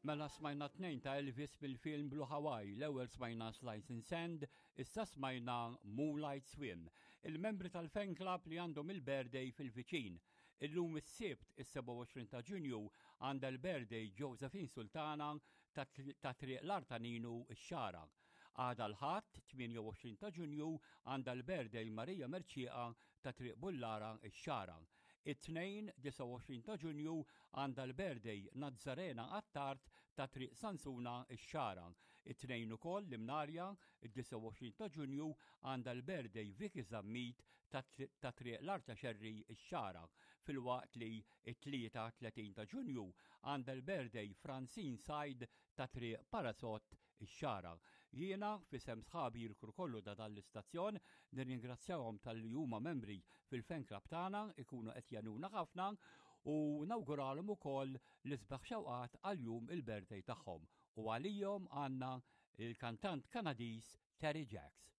Mela smajna tnejn ta' Elvis bil-film Blue Hawaii, l-ewwel smajna Slice and Sand, issa smajna Moonlight Swim. Il-membri tal-fan club li għandhom il-birthday fil-viċin. Illum is-sibt is-27 ta' Ġunju għandha l-birthday Josephine Sultana ta' triq l-Artaninu x-Xara. Għada l-ħadd 28 ta' Ġunju għandha l-birthday Marija Merċieqa ta' triq Bullara x-Xara. It-tnejn 29 ta' Ġunju għandha l-birthday Nazzarena Attart ta' triq Sansuna x-Xara. It-tnejn ukoll l-Imnarja id-29 ta' Ġunju għandha l-birthday Vicky Zammit ta' triq l-Arta Xerri x-Xara. Filwaqt li it-33 ta' Ġunju għandha l-birthday Francine Said ta' triq Parasot x-Xara. Jiena fisem sħabi l-kurkollu da dal-istazzjon nirringrazzjahom tal-li huma membri fil-fan club tagħna ikunu qed januna ħafna u nawguralhom ukoll l-isbaħ xewqat għal-jum il-birthday tagħhom u għalihom għandna il-kantant Kanadiż Terry Jacks.